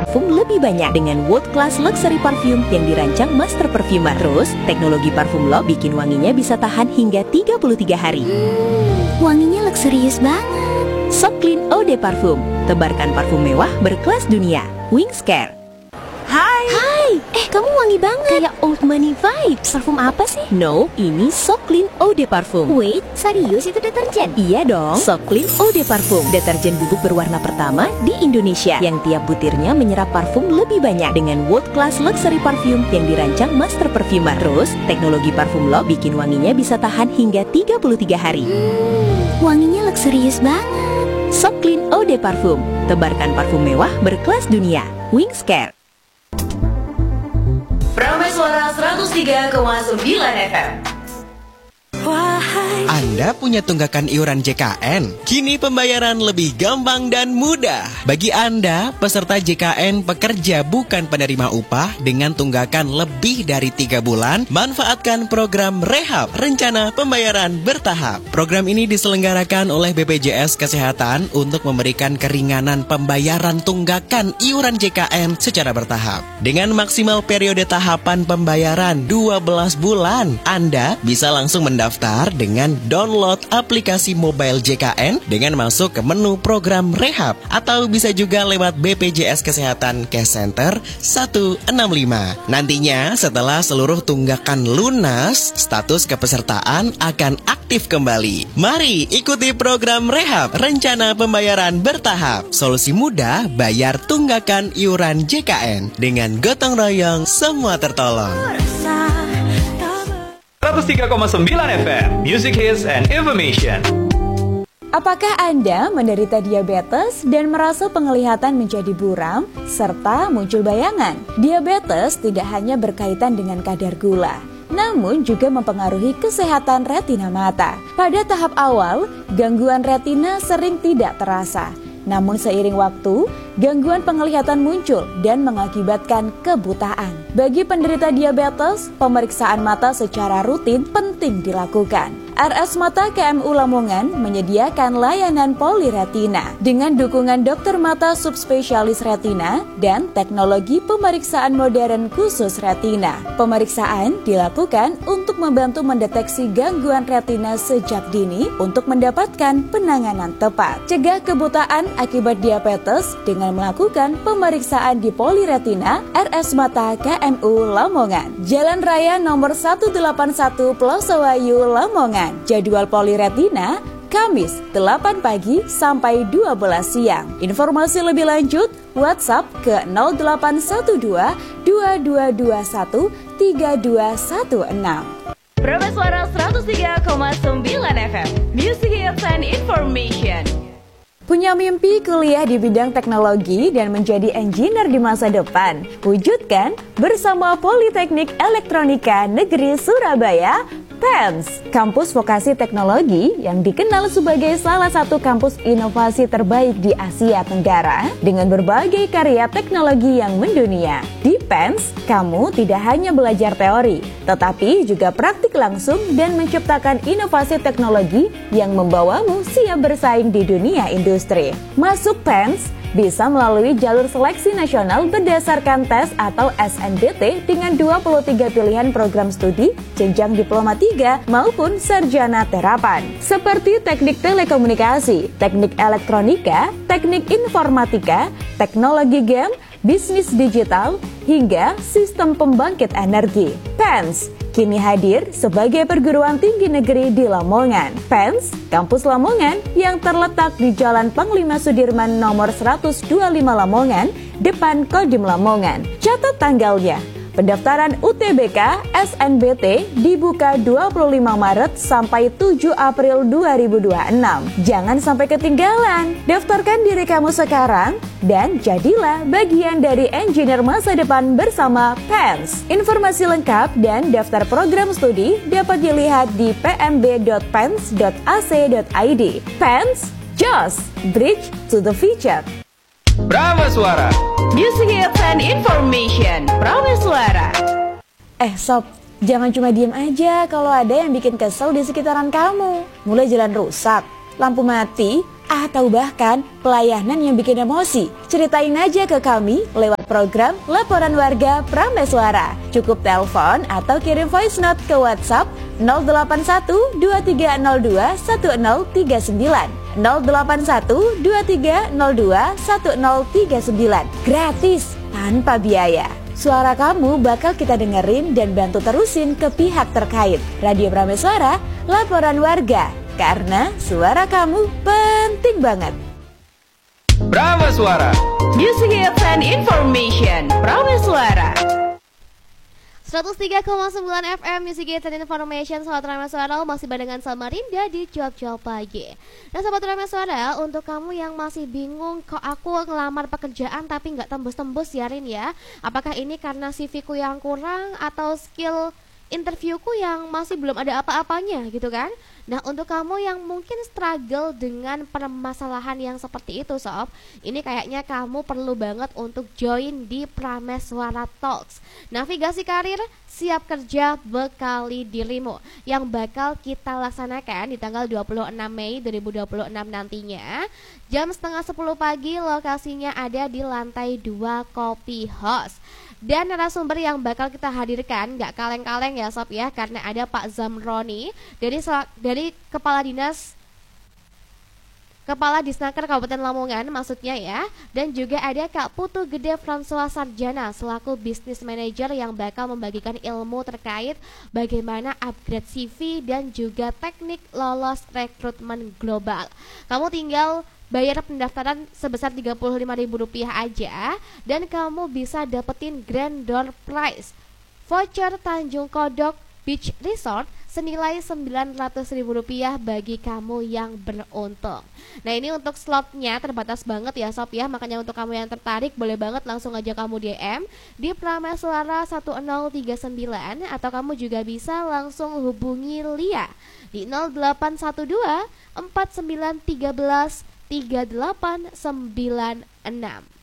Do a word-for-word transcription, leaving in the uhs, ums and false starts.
parfum lebih banyak dengan world class luxury parfum yang dirancang master perfumer. Terus, teknologi parfum lock bikin wanginya bisa tahan hingga tiga puluh tiga hari. Hmm, wanginya luxurious banget. Soft Clean Eau de Parfum, tebarkan parfum mewah berkelas dunia. Wings Care. Hai. Hai, eh kamu wangi banget. Kayak old money vibes. Parfum apa sih? No, ini Soft Clean Eau de Parfum. Wait, serius itu deterjen? Iya dong, Soft Clean Eau de Parfum, deterjen bubuk berwarna pertama di Indonesia yang tiap butirnya menyerap parfum lebih banyak dengan world class luxury parfum yang dirancang master perfumer. Terus, teknologi parfum lock bikin wanginya bisa tahan hingga tiga puluh tiga hari. Hmm, wanginya luxurious banget. Soft Clean Eau de Parfum, tebarkan parfum mewah berkelas dunia. Wings Care. Prameswara seratus tiga koma sembilan F M. Wahai. Anda punya tunggakan iuran J K N? Kini pembayaran lebih gampang dan mudah. Bagi Anda, peserta J K N pekerja bukan penerima upah dengan tunggakan lebih dari tiga bulan, manfaatkan program Rehab, Rencana Pembayaran Bertahap. Program ini diselenggarakan oleh B P J S Kesehatan untuk memberikan keringanan pembayaran tunggakan iuran J K N secara bertahap. Dengan maksimal periode tahapan pembayaran dua belas bulan, Anda bisa langsung mendaftar dengan download aplikasi mobile J K N dengan masuk ke menu program Rehab, atau bisa juga lewat B P J S Kesehatan Cash Center satu enam lima. Nantinya setelah seluruh tunggakan lunas, status kepesertaan akan aktif kembali. Mari ikuti program Rehab, Rencana Pembayaran Bertahap. Solusi mudah bayar tunggakan iuran J K N. Dengan gotong royong semua tertolong. seratus tiga koma sembilan F M, Music Hits and Information. Apakah Anda menderita diabetes dan merasa penglihatan menjadi buram serta muncul bayangan? Diabetes tidak hanya berkaitan dengan kadar gula, namun juga mempengaruhi kesehatan retina mata. Pada tahap awal, gangguan retina sering tidak terasa. Namun seiring waktu, gangguan penglihatan muncul dan mengakibatkan kebutaan. Bagi penderita diabetes, pemeriksaan mata secara rutin penting dilakukan. R S Mata K M U Lamongan menyediakan layanan poliretina dengan dukungan dokter mata subspesialis retina dan teknologi pemeriksaan modern khusus retina. Pemeriksaan dilakukan untuk membantu mendeteksi gangguan retina sejak dini untuk mendapatkan penanganan tepat. Cegah kebutaan akibat diabetes dengan melakukan pemeriksaan di poliretina R S Mata K M U Lamongan. Jalan Raya nomor seratus delapan puluh satu Plosowayu Lamongan. Jadwal poliretina Kamis delapan pagi sampai dua belas siang. Informasi lebih lanjut WhatsApp ke nol delapan satu dua dua dua dua satu tiga dua satu enam. Prameswara seratus tiga koma sembilan F M, Music Hits and Information. Punya mimpi kuliah di bidang teknologi dan menjadi engineer di masa depan? Wujudkan bersama Politeknik Elektronika Negeri Surabaya, P E N S, kampus vokasi teknologi yang dikenal sebagai salah satu kampus inovasi terbaik di Asia Tenggara dengan berbagai karya teknologi yang mendunia. Di P E N S, kamu tidak hanya belajar teori, tetapi juga praktik langsung dan menciptakan inovasi teknologi yang membawamu siap bersaing di dunia industri. Masuk P E N S bisa melalui jalur seleksi nasional berdasarkan tes atau S N B T dengan dua puluh tiga pilihan program studi, jenjang diploma tiga maupun sarjana terapan. Seperti teknik telekomunikasi, teknik elektronika, teknik informatika, teknologi game, bisnis digital, hingga sistem pembangkit energi. P E N S kini hadir sebagai perguruan tinggi negeri di Lamongan. P E N S, Kampus Lamongan yang terletak di Jalan Panglima Sudirman nomor seratus dua puluh lima Lamongan, depan Kodim Lamongan. Catat tanggalnya. Pendaftaran U T B K S N B T dibuka dua puluh lima Maret sampai tujuh April dua ribu dua puluh enam. Jangan sampai ketinggalan. Daftarkan diri kamu sekarang dan jadilah bagian dari engineer masa depan bersama P E N S. Informasi lengkap dan daftar program studi dapat dilihat di p m b dot pens dot a c dot i d. P E N S, just bridge to the future. Prameswara, Music Hits and Information. Prameswara. Eh sob, jangan cuma diem aja kalau ada yang bikin kesel di sekitaran kamu. Mulai jalan rusak, lampu mati, atau bahkan pelayanan yang bikin emosi? Ceritain aja ke kami lewat program Laporan Warga Prameswara. Cukup telepon atau kirim voice note ke WhatsApp nol delapan satu dua tiga nol dua satu nol tiga sembilan nol delapan satu dua tiga nol dua satu nol tiga sembilan. Gratis, tanpa biaya. Suara kamu bakal kita dengerin dan bantu terusin ke pihak terkait. Radio Prameswara, Laporan Warga. Karena suara kamu penting banget. Prameswara. Music Hits and Information Prameswara. seratus tiga koma sembilan F M Music Hits and Information. Sahabat Prameswara, masih barengan Samarinda di Cuap-Cuap Pagi. Nah Sahabat Prameswara, untuk kamu yang masih bingung, kok aku ngelamar pekerjaan tapi nggak tembus-tembus ya Rin ya, apakah ini karena C V-ku yang kurang atau skill interviewku yang masih belum ada apa-apanya gitu kan? Nah untuk kamu yang mungkin struggle dengan permasalahan yang seperti itu sob, ini kayaknya kamu perlu banget untuk join di Prameswara Talks, navigasi karir siap kerja bekali dirimu, yang bakal kita laksanakan di tanggal dua puluh enam Mei dua ribu dua puluh enam nantinya, jam setengah sepuluh pagi. Lokasinya ada di lantai dua Coffee House. Dan narasumber yang bakal kita hadirkan gak kaleng-kaleng ya sob ya, karena ada Pak Zamroni dari dari Kepala Dinas Kepala Disnaker Kabupaten Lamongan maksudnya ya. Dan juga ada Kak Putu Gede François Sarjana selaku Business Manager yang bakal membagikan ilmu terkait bagaimana upgrade C V dan juga teknik lolos rekrutmen global. Kamu tinggal bayar pendaftaran sebesar tiga puluh lima ribu rupiah aja dan kamu bisa dapetin Grand Door Prize voucher Tanjung Kodok Beach Resort senilai sembilan ratus ribu rupiah bagi kamu yang beruntung. Nah ini untuk slotnya terbatas banget ya sob ya, makanya untuk kamu yang tertarik boleh banget langsung aja kamu D M di Prameswara satu nol tiga sembilan, atau kamu juga bisa langsung hubungi Lia di nol delapan satu dua empat sembilan tiga belas tiga delapan sembilan enam.